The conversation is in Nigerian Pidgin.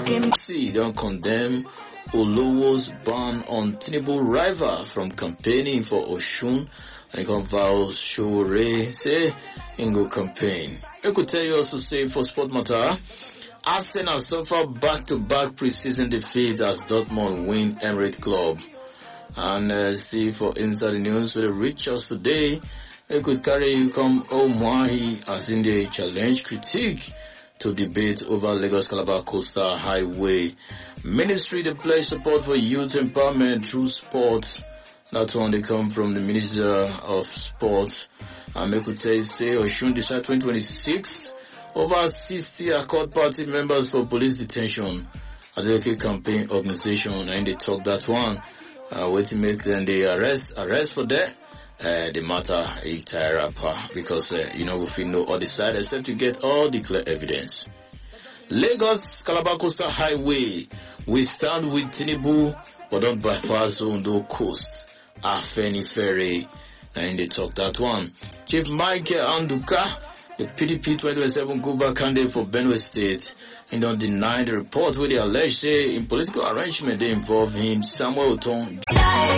See, don't condemn Olowo's ban on Tinubu rival from campaigning for Oshun and can vow Shore say in go campaign. I could tell you also say for sport matter, Arsenal suffer back-to-back preseason defeat as Dortmund win Emirates Club. And see for inside the news with the reach us today, it could carry you come Omwahi as in the challenge critique to debate over Lagos Calabar Coastal Highway. Ministry to pledge support for youth empowerment through sport. That one they come from the Minister of Sport. And I could say Oshun decide 2026 over 60 Accord Party members for police detention. As a campaign organization and they talk that one. Waiting make them they arrest for that. The matter is tied up because we feel no other side except to get all the clear evidence. Lagos Calabar Coastal Highway, we stand with Tinubu but don't bypass Ondo Coast. Afeni Ferry, and they talk that one. Chief Michael Anduka, the PDP 2027 Guba candidate for Benue State, and don't deny the report where they allege say in political arrangement they involve him, Samuel Oton.